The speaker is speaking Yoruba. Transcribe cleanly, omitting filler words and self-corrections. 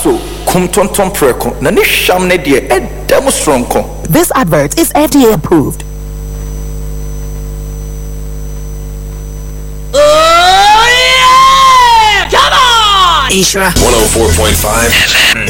So kum tonton preko na ne sham ne de edem stronko. This advert is FDA approved. Oh yeah! Come on! Isra 104.5